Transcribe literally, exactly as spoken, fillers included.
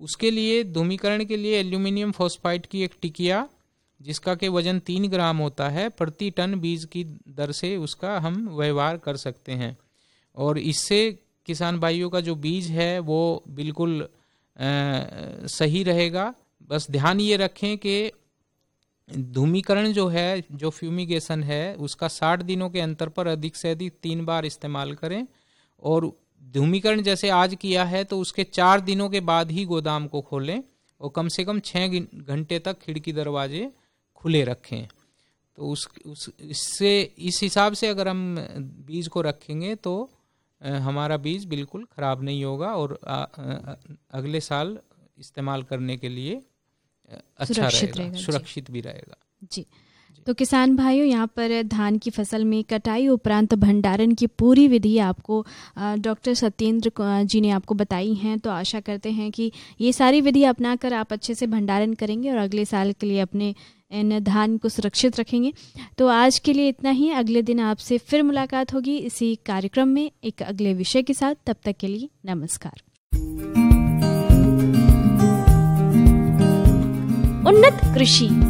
उसके लिए धूमीकरण के लिए एल्यूमिनियम फॉस्फाइड की एक टिकिया जिसका के वजन तीन ग्राम होता है, प्रति टन बीज की दर से उसका हम व्यवहार कर सकते हैं। और इससे किसान भाइयों का जो बीज है वो बिल्कुल आ, सही रहेगा। बस ध्यान ये रखें कि धूमीकरण जो है, जो फ्यूमिगेशन है, उसका साठ दिनों के अंतर पर अधिक से अधिक तीन बार इस्तेमाल करें। और धूमीकरण जैसे आज किया है तो उसके चार दिनों के बाद ही गोदाम को खोलें और कम से कम छः घंटे तक खिड़की दरवाजे खुले रखें। तो उस उस इससे इस हिसाब से अगर हम बीज को रखेंगे तो हमारा बीज बिल्कुल ख़राब नहीं होगा और आ, आ, अगले साल इस्तेमाल करने के लिए अच्छा सुरक्षित रहेगा, रहेगा, सुरक्षित भी रहेगा। जी, तो किसान भाइयों, यहाँ पर धान की फसल में कटाई उपरांत भंडारण की पूरी विधि आपको डॉक्टर सत्येंद्र जी ने आपको बताई हैं। तो आशा करते हैं कि ये सारी विधि अपनाकर आप अच्छे से भंडारण करेंगे और अगले साल के लिए अपने इन धान को सुरक्षित रखेंगे। तो आज के लिए इतना ही। अगले दिन आपसे फिर मुलाकात होगी इसी कार्यक्रम में एक अगले विषय के साथ। तब तक के लिए नमस्कार। उन्नत कृषि